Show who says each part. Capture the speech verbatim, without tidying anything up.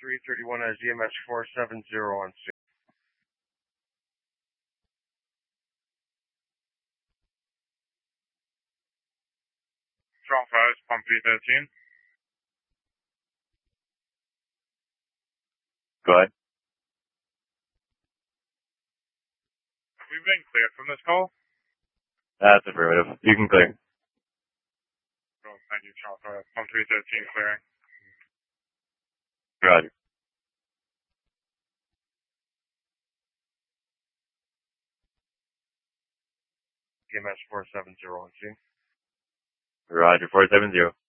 Speaker 1: three thirty-one as E M S four seven zero on scene.
Speaker 2: Strong five, pump three thirteen.
Speaker 3: Go ahead.
Speaker 2: Have we been cleared from this call?
Speaker 3: That's affirmative. You can clear.
Speaker 2: Oh, thank you, Strong five. Pump three thirteen clearing.
Speaker 3: Roger.
Speaker 1: E M S four seven zero on scene.
Speaker 3: Roger, four seven zero.